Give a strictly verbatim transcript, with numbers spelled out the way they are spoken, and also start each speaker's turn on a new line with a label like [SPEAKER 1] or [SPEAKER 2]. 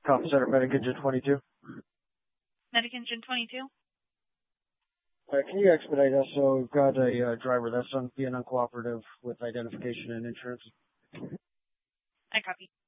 [SPEAKER 1] Cop Center, Medic Engine twenty-two.
[SPEAKER 2] Medic Engine twenty-two.
[SPEAKER 1] Uh, can you expedite us? So we've got a uh, driver that's un- being uncooperative with identification and insurance.
[SPEAKER 2] I copy.